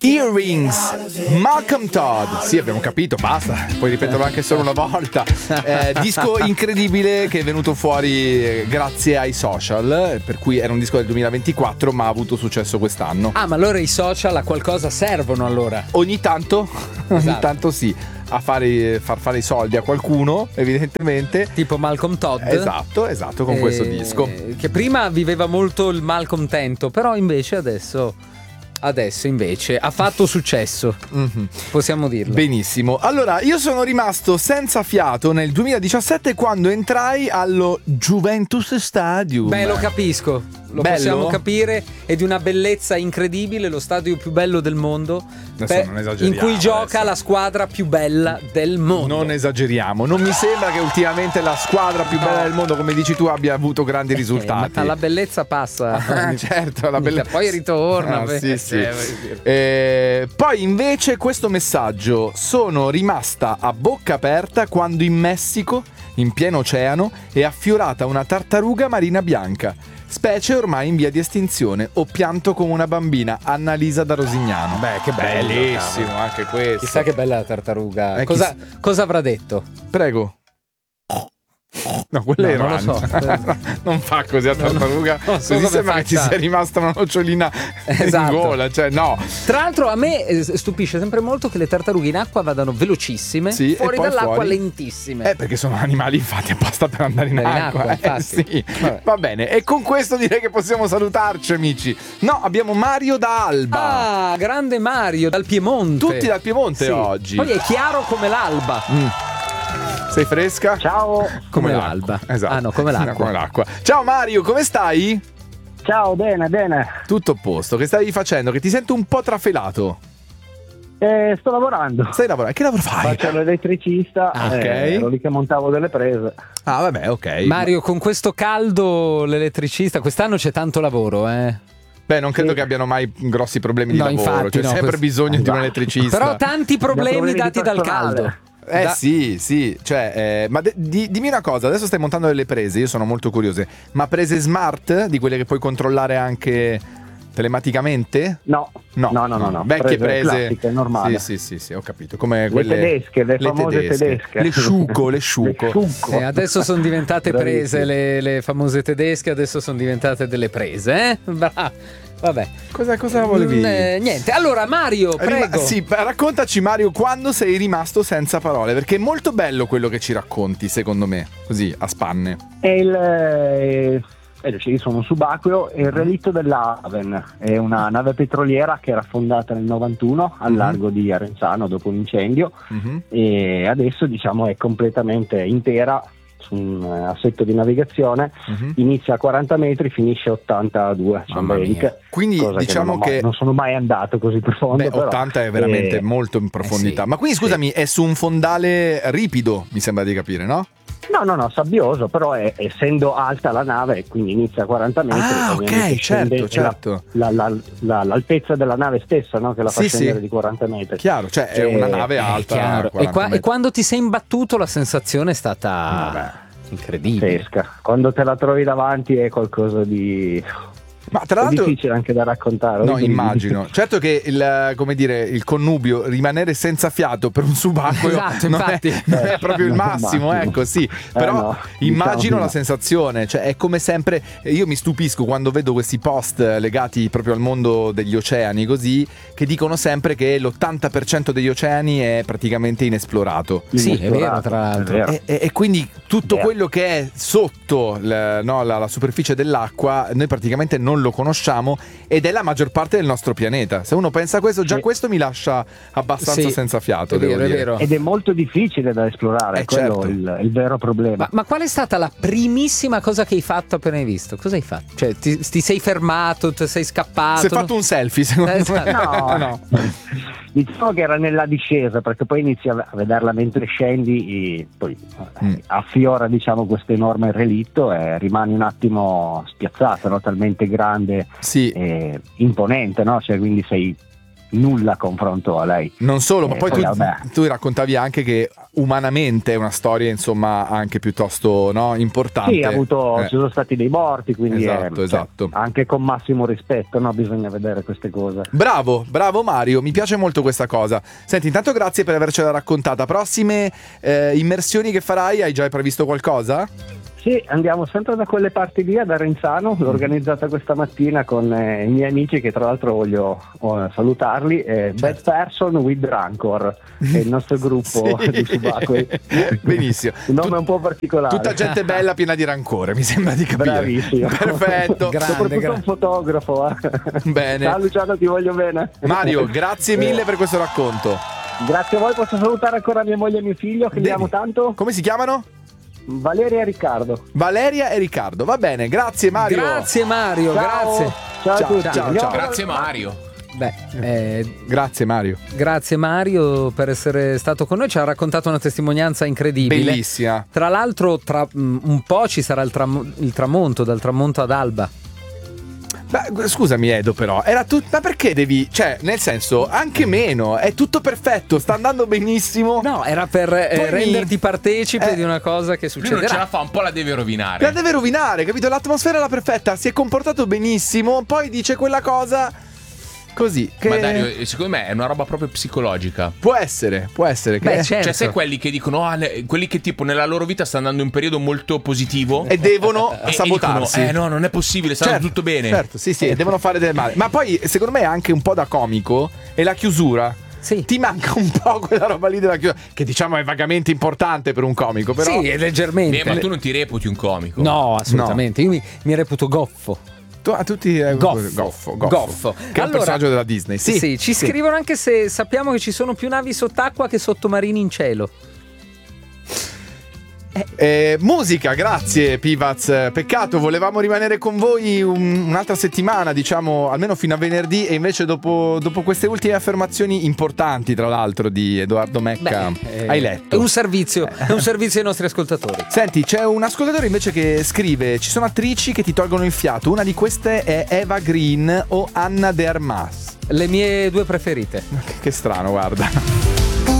Earrings, Malcolm Todd. Sì, abbiamo capito, basta. Puoi ripeterlo anche solo una volta. Disco incredibile che è venuto fuori grazie ai social, per cui era un disco del 2024 ma ha avuto successo quest'anno. Ah, ma allora i social a qualcosa servono allora? Ogni tanto, Esatto. ogni tanto sì, a far fare i soldi a qualcuno, evidentemente. Tipo Malcolm Todd. Esatto, con questo disco. Che prima viveva molto il malcontento, però invece adesso invece ha fatto successo. Possiamo dirlo. Benissimo. Allora, io sono rimasto senza fiato nel 2017 quando entrai allo Juventus Stadium. Beh, lo capisco. Lo Bello? possiamo capire, è di una bellezza incredibile, lo stadio più bello del mondo, Adesso non esageriamo, in cui gioca adesso. la squadra più bella del mondo. Non esageriamo, non mi sembra che ultimamente la squadra più bella del mondo, come dici tu, abbia avuto grandi risultati. Ma la bellezza passa. Certo, la bellezza. Poi ritorna. Sì. Poi invece questo messaggio: sono rimasta a bocca aperta quando in Messico, in pieno oceano, è affiorata una tartaruga marina bianca, specie ormai in via di estinzione. Ho pianto come una bambina. Annalisa da Rosignano. Beh, che bello, bellissimo, cavolo. anche questo. Chissà che bella la tartaruga. Chissà- Cosa avrà detto? Prego. No, quello No, è non lo so. Non fa così a tartaruga. non so Così come sembra che ci faccia. sia rimasta una nocciolina Esatto. in gola. Cioè, no. Tra l'altro a me stupisce sempre molto che le tartarughe in acqua vadano velocissime, Sì, fuori e poi dall'acqua fuori. lentissime. Perché sono animali infatti apposta per andare in acqua. infatti. Sì. Vabbè. Va bene. E con questo direi che possiamo salutarci, amici. No, abbiamo Mario da Alba. Ah, grande Mario dal Piemonte. Tutti dal Piemonte Sì. oggi. Poi è chiaro come l'alba. Sei fresca? Ciao. Come l'acqua. l'alba. Esatto. Ah no, come l'acqua. No, come l'acqua. Ciao Mario, come stai? Ciao, bene. Tutto a posto. Che stavi facendo? Che ti sento un po' trafelato. Sto lavorando. Stai lavorando? Che lavoro fai? Faccio l'elettricista. Ah, ok. Ero lì che montavo delle prese. Ah, vabbè, ok. Mario, con questo caldo l'elettricista, quest'anno c'è tanto lavoro, Beh, non credo che abbiano mai grossi problemi di No, lavoro. infatti, C'è no, sempre questo- bisogno di un elettricista. Però tanti problemi problemi di dati dal personale. caldo. Sì, cioè, ma dimmi una cosa, adesso stai montando delle prese, io sono molto curioso, ma prese smart, di quelle che puoi controllare anche telematicamente? No. Vecchie prese classiche, normali. Sì, ho capito, come Le quelle tedesche, le famose tedesche. Le sciuco. Adesso sono diventate prese Bravissimo. le famose tedesche, adesso sono diventate delle prese, Bravo. Vabbè. Cosa volevi? Niente. Allora Mario, prego. Sì, raccontaci Mario quando sei rimasto senza parole, perché è molto bello quello che ci racconti, secondo me, così a spanne. Io sono un subacqueo, è il relitto dell'Aven, è una nave petroliera che era fondata nel 91 al largo di Arenzano dopo un incendio e adesso diciamo è completamente intera su un assetto di navigazione, inizia a 40 metri, finisce a 82, Mamma mia. Quindi cosa diciamo non sono mai andato così profondo. Beh, però, 80 è veramente molto in profondità. sì. Ma quindi scusami, è su un fondale ripido, mi sembra di capire, no? No, sabbioso, però essendo alta la nave, quindi inizia a 40 metri. Ah, ovviamente ok, scende certo. l'altezza della nave stessa, no? Che la fa Sì, scendere sì. di 40 metri. Chiaro, cioè è una nave alta. Chiaro. 40 E metri. quando ti sei imbattuto la sensazione è stata incredibile. Pesca. Quando te la trovi davanti è qualcosa di Ma tra è l'altro difficile anche da raccontare. no, immagino. Certo che il connubio, rimanere senza fiato per un subacqueo Esatto, non infatti. non è proprio il massimo, ecco, sì. Però no, immagino diciamo la no. sensazione, cioè è come sempre, io mi stupisco quando vedo questi post legati proprio al mondo degli oceani così, che dicono sempre che l'80% degli oceani è praticamente inesplorato. Sì, è vero, tra l'altro. È vero. E quindi tutto Vero. quello che è sotto la superficie dell'acqua noi praticamente non lo conosciamo ed è la maggior parte del nostro pianeta. Se uno pensa a questo, già Sì. questo mi lascia abbastanza Sì, senza fiato, è devo vero, è dire. vero. Ed è molto difficile da esplorare, è quello certo. il vero problema. Ma qual è stata la primissima cosa che hai fatto appena hai visto? Cosa hai fatto? Cioè ti sei fermato, ti sei scappato? Si è fatto un selfie, secondo me. Esatto. No. Diciamo che era nella discesa, perché poi inizi a vederla mentre scendi e poi affiora diciamo questo enorme relitto e rimani un attimo spiazzato, no? Talmente grande Sì. e imponente, no? Cioè, quindi sei nulla confronto a lei. Non solo, ma poi vabbè. tu raccontavi anche che umanamente è una storia, insomma, anche piuttosto, no, importante. Sì, ci sono stati dei morti, quindi esatto. anche con massimo rispetto, no? Bisogna vedere queste cose. Bravo Mario, mi piace molto questa cosa. Senti, intanto grazie per avercela raccontata. Prossime immersioni che farai, hai già previsto qualcosa? Sì, andiamo sempre da quelle parti lì, ad Arenzano. L'ho organizzata questa mattina con i miei amici, che tra l'altro voglio salutarli. Bad Person with Rancor è il nostro gruppo di subacquei. Benissimo. Il nome è un po' particolare. Tutta gente bella, piena di rancore, mi sembra di capire. Bravissimo. Perfetto. Soprattutto un fotografo. Bene. Ciao Luciano, ti voglio bene. Mario, grazie mille per questo racconto. Grazie a voi, posso salutare ancora mia moglie e mio figlio, che li amo tanto. Come si chiamano? Valeria e Riccardo. Valeria e Riccardo, va bene, grazie Mario. Grazie Mario, Ciao. Ciao a tutti. Ciao. Grazie Mario. Grazie Mario. Grazie Mario per essere stato con noi, ci ha raccontato una testimonianza incredibile. Bellissima. Tra l'altro tra un po' ci sarà il tramonto, dal tramonto ad alba. Beh, scusami Edo, però era ma perché devi, cioè, nel senso, anche meno, è tutto perfetto, sta andando benissimo. No, era per renderti partecipe di una cosa che succederà. Lui non ce la fa, un po' la deve rovinare. La deve rovinare, capito? L'atmosfera era perfetta, si è comportato benissimo, poi dice quella cosa così che... Ma Dario, secondo me è una roba proprio psicologica. Può essere che... Beh, certo. Cioè, sai quelli che dicono quelli che tipo nella loro vita stanno andando in un periodo molto positivo e devono e sabotarsi. dicono, no, non è possibile, sta andando tutto bene. Certo, sì, devono fare del male. Ma poi secondo me anche un po' da comico è la chiusura. Sì. Ti manca un po' quella roba lì della chiusura, che diciamo è vagamente importante per un comico, però... Sì, è leggermente. Ma tu non ti reputi un comico? No, assolutamente. Io mi reputo goffo. Tutti Goffo. Che è un personaggio della Disney. Sì, ci scrivono anche se sappiamo che ci sono più navi sott'acqua che sottomarini in cielo. Musica, grazie Pivaz. Peccato, volevamo rimanere con voi un'altra settimana, diciamo almeno fino a venerdì, e invece dopo queste ultime affermazioni importanti, tra l'altro, di Edoardo Mecca, hai letto. È un servizio ai nostri ascoltatori. Senti, c'è un ascoltatore invece che scrive: ci sono attrici che ti tolgono il fiato, una di queste è Eva Green o Anna de Armas. Le mie due preferite. Che strano, guarda.